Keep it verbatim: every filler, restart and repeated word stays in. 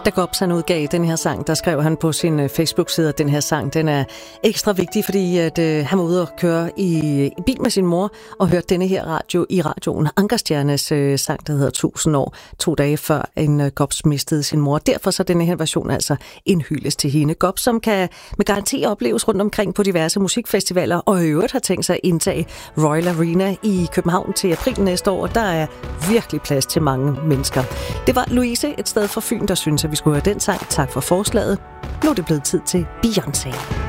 Da Gobs han udgav den her sang, der skrev han på sin Facebook-side, at den her sang, den er ekstra vigtig, fordi at, øh, han var ude og køre i, i bil med sin mor og hørte denne her radio i radioen. Ankerstjernes øh, sang, der hedder tusind år, to dage før en øh, Gobs mistede sin mor. Derfor så denne her version altså en hyldest til hende. Gobs, som kan med garanti opleves rundt omkring på diverse musikfestivaler, og i øvrigt har tænkt sig at indtage Royal Arena i København til april næste år. Der er virkelig plads til mange mennesker. Det var Louise, et sted fra Fyn, der synes, at vi skulle høre den sang. Tak for forslaget. Nu er det blevet tid til Beyoncé.